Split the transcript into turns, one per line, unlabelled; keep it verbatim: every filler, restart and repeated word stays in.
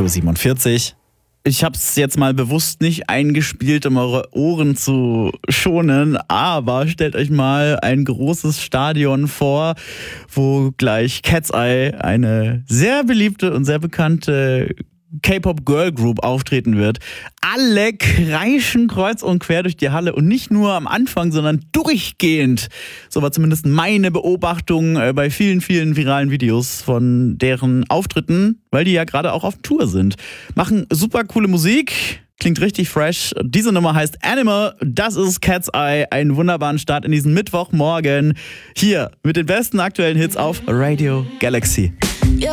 Uhr siebenundvierzig. Ich habe es jetzt mal bewusst nicht eingespielt, um eure Ohren zu schonen, aber stellt euch mal ein großes Stadion vor, wo gleich Cat's Eye, eine sehr beliebte und sehr bekannte K-Pop-Girl-Group auftreten wird. Alle kreischen kreuz und quer durch die Halle und nicht nur am Anfang, sondern durchgehend. So war zumindest meine Beobachtung bei vielen, vielen viralen Videos von deren Auftritten, weil die ja gerade auch auf Tour sind. Machen super coole Musik, klingt richtig fresh. Diese Nummer heißt Animal, das ist Cat's Eye. Einen wunderbaren Start in diesen Mittwochmorgen. Hier mit den besten aktuellen Hits auf Radio Galaxy.